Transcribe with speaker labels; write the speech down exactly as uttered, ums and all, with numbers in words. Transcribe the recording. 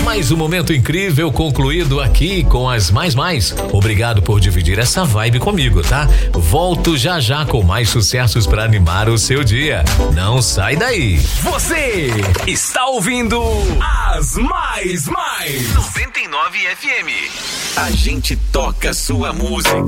Speaker 1: Mais um momento incrível concluído aqui com as Mais Mais. Obrigado por dividir essa vibe comigo, tá? Volto já já com mais sucessos para animar o seu dia. Não sai daí.
Speaker 2: Você está ouvindo as Mais Mais noventa e nove F M. A gente toca sua música